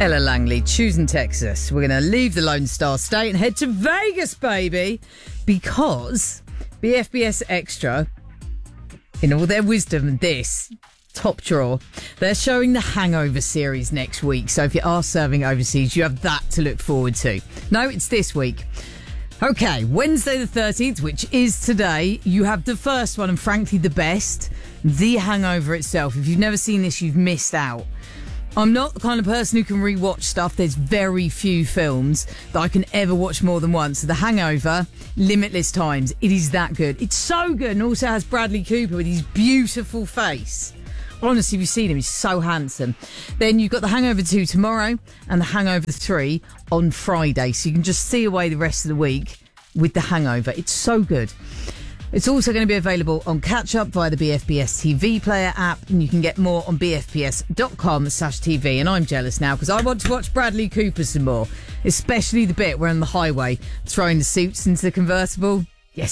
Ella Langley, choosing Texas. We're going to leave the Lone Star State and head to Vegas, baby, because BFBS Extra, in all their wisdom, this top drawer, they're showing the Hangover series next week. So if you are serving overseas, you have that to look forward to. No, it's this week. Okay, Wednesday the 13th, which is today, you have the first one and frankly the best, The Hangover itself. If you've never seen this, you've missed out. I'm not the kind of person who can rewatch stuff. There's very few films that I can ever watch more than once. So The Hangover, limitless times. It is that good. It's so good, and also has Bradley Cooper with his beautiful face. Honestly, if you've seen him, he's so handsome. Then you've got The Hangover 2 tomorrow and The Hangover 3 on Friday. So you can just see away the rest of the week with The Hangover. It's so good. It's also going to be available on Catch Up via the BFBS TV player app, and you can get more on bfbs.com/TV. And I'm jealous now because I want to watch Bradley Cooper some more, especially the bit where on the highway throwing the suits into the convertible.